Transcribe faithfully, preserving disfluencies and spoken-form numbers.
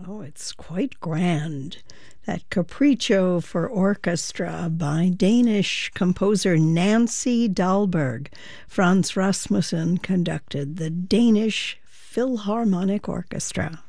Oh, it's quite grand. That Capriccio for Orchestra by Danish composer Nancy Dahlberg. Frans Rasmussen conducted the Danish Philharmonic Orchestra.